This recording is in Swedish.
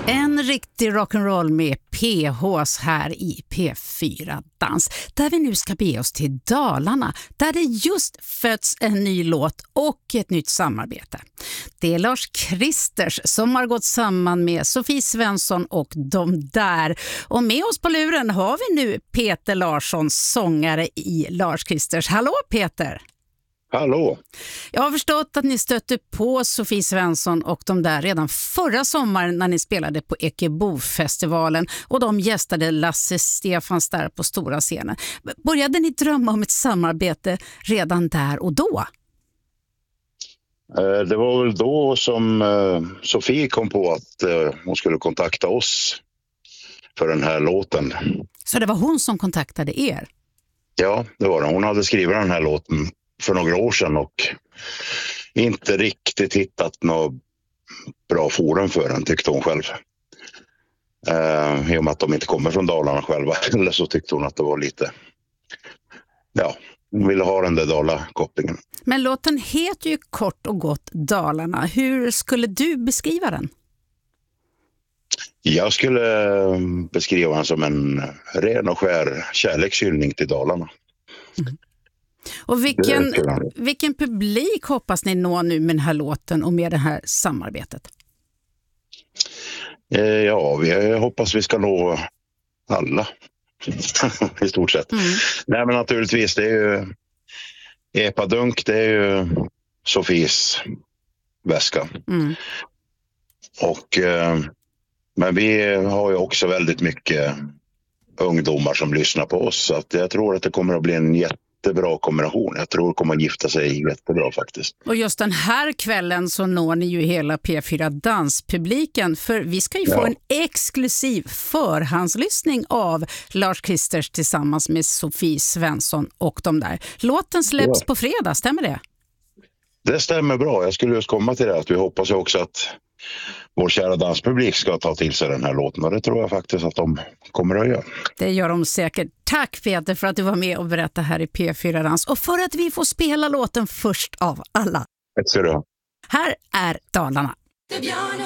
En riktig rock'n'roll med PHs här i P4 Dans, där vi nu ska be oss till Dalarna, där det just föds en ny låt och ett nytt samarbete. Det är Lars Kristers som har gått samman med Sofie Svensson och de där. Och med oss på luren har vi nu Peter Larsson, sångare i Lars Kristers. Hallå Peter! Hallå! Jag har förstått att ni stötte på Sofie Svensson och de där redan förra sommaren när ni spelade på Ekebofestivalen och de gästade Lasse Stefans där på stora scenen. Började ni drömma om ett samarbete redan där och då? Det var väl då som Sofie kom på att hon skulle kontakta oss för den här låten. Så det var hon som kontaktade er? Ja, det var det. Hon hade skrivit den här låten för några år sedan och inte riktigt hittat något bra forum för den, tyckte hon själv. I och med att de inte kommer från Dalarna själva. Eller så tyckte hon att det var lite... Ja, hon ville ha den där Dala-kopplingen. Men låten heter ju kort och gott Dalarna. Hur skulle du beskriva den? Jag skulle beskriva den som en ren och skär kärlekshyllning till Dalarna. Mm. Och vilken publik hoppas ni nå nu med den här låten och med det här samarbetet? Ja, vi hoppas vi ska nå alla i stort sett. Nej, men naturligtvis, det är ju Epadunk, det är ju Sofies väska. Och men vi har ju också väldigt mycket ungdomar som lyssnar på oss, så att jag tror att det kommer att bli en jättebra kombination. Jag tror det kommer att gifta sig jättebra faktiskt. Och just den här kvällen så når ni ju hela P4 Danspubliken, för vi ska ju få en exklusiv förhandslyssning av Lars Kristers tillsammans med Sofie Svensson och de där. Låten släpps på fredag, stämmer det? Det stämmer bra. Jag skulle just komma till det, att vi hoppas också att vår kära danspublik ska ta till sig den här låten, och det tror jag faktiskt att de kommer att göra. Det gör de säkert. Tack Peter för att du var med och berättade här i P4 Dans och för att vi får spela låten först av alla. Tack ska du ha. Här är Dalarna.